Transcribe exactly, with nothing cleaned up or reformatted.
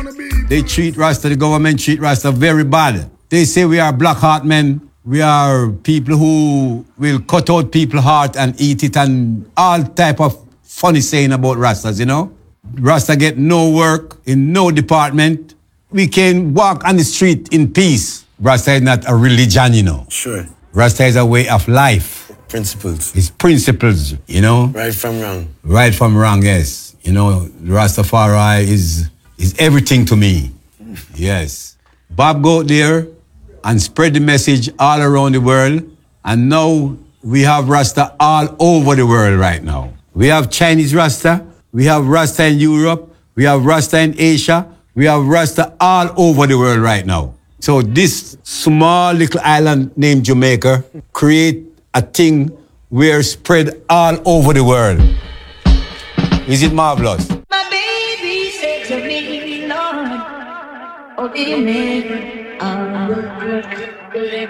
They treat Rasta, the government treat Rasta very bad. They say we are black heart men. We are people who will cut out people's heart and eat it and all type of funny saying about Rastas, you know? Rasta get no work in no department. We can walk on the street in peace. Rasta is not a religion, you know. Sure. Rasta is a way of life. Principles. It's principles, you know? Right from wrong. Right from wrong, yes. You know, Rastafari is, is everything to me. Yes. Bob go out there and spread the message all around the world. And now we have Rasta all over the world right now. We have Chinese Rasta. We have Rasta in Europe. We have Rasta in Asia. We have Rasta all over the world right now. So this small little island named Jamaica create a thing where spread all over the world. Is it marvelous? My baby said to me, Lord, oh,